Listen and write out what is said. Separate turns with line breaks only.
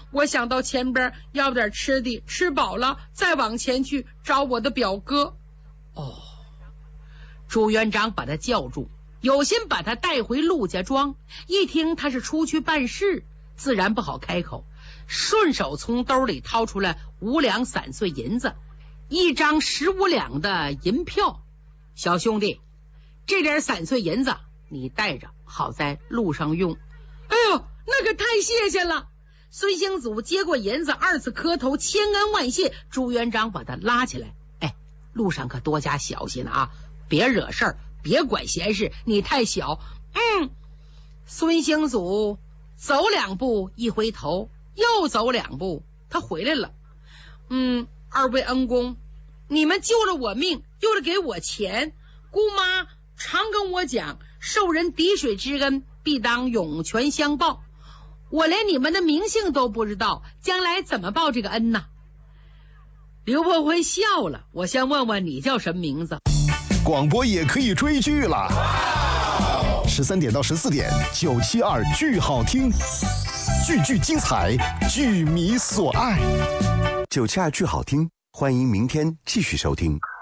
我想到前边要点吃的，吃饱了再往前去找我的表哥。
哦，朱元璋把他叫住，有心把他带回陆家庄。一听他是出去办事，自然不好开口，顺手从兜里掏出来5两散碎银子，1张15两的银票。小兄弟，这点散碎银子你带着，好在路上用。
哎呦，那可太谢谢了。
孙兴祖接过银子，2次磕头，千恩万谢。朱元璋把他拉起来，哎，路上可多加小心啊，别惹事儿，别管闲事，你太小。孙兴祖走2步，一回头，又走2步，他回来了。
二位恩公，你们救了我命，又是给我钱，姑妈常跟我讲，受人滴水之恩，必当涌泉相报。我连你们的名姓都不知道，将来怎么报这个恩呢？
刘伯温笑了，我先问问你叫什么名字？
广播也可以追剧了，13点到14点，972剧好听，句精彩，剧迷所爱。
972剧好听，欢迎明天继续收听。